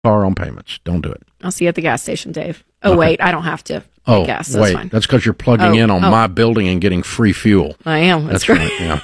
car on payments. Don't do it. I'll see you at the gas station, Dave. Oh, wait, I don't have to pay gas. So wait. That's fine. That's because you're plugging in on my building and getting free fuel. I am. That's right. Yeah.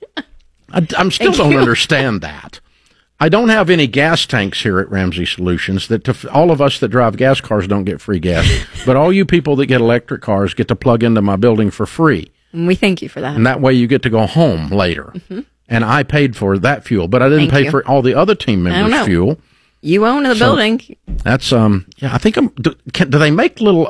I'm still don't understand that. I don't have any gas tanks here at Ramsey Solutions. That all of us that drive gas cars don't get free gas, but all you people that get electric cars get to plug into my building for free. And we thank you for that. And that way you get to go home later. Mm-hmm. And I paid for that fuel, but I didn't pay for all the other team members' fuel. You own the building. That's I think do they make little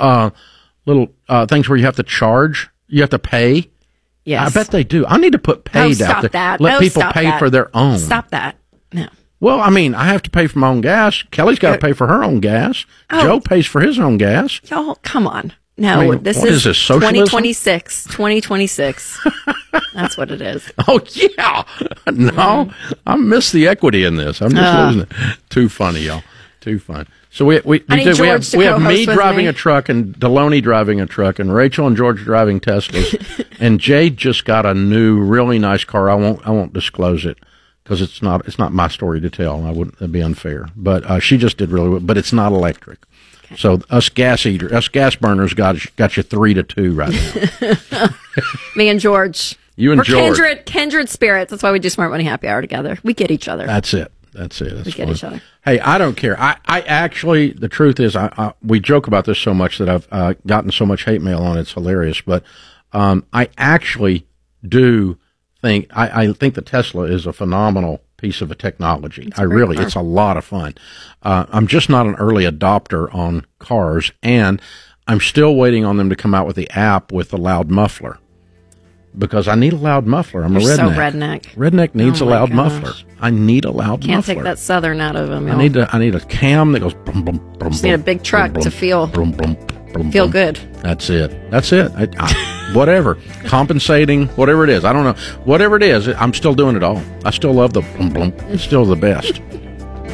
things where you have to charge? You have to pay? Yes. I bet they do. I need to put paid out there. That. Let people pay for their own. Stop that. No. Well, I mean, I have to pay for my own gas. Kelly's got to pay for her own gas. Joe pays for his own gas. Y'all, come on. No, this is 2026. 2026. That's what it is. Oh, yeah. No, I miss the equity in this. I'm just losing it. Too funny, y'all. Too fun. So we have me driving a truck and Deloney driving a truck and Rachel and George driving Teslas. And Jade just got a new, really nice car. I won't disclose it because it's not my story to tell. That'd be unfair. But she just did really well. But it's not electric. Okay. So us gas burners got you 3-2 right now. Me and George. You and George. Kindred spirits. That's why we do Smart Money Happy Hour together. We get each other. That's it. We get each other. Hey, I don't care. I actually, the truth is, we joke about this so much that I've gotten so much hate mail on it. It's hilarious. But I actually do think, I think the Tesla is a phenomenal piece of a technology. It's a lot of fun. I'm just not an early adopter on cars, and I'm still waiting on them to come out with the app with the loud muffler. Because I need a loud muffler. I'm a redneck. So redneck. Redneck needs a loud muffler. I need a loud muffler. Can't take that southern out of him. I need a cam that goes brum, brum, brum, just need a big truck to feel good. That's it. Whatever. Compensating, whatever it is. I don't know. Whatever it is, I'm still doing it all. I still love the blum blum. It's still the best.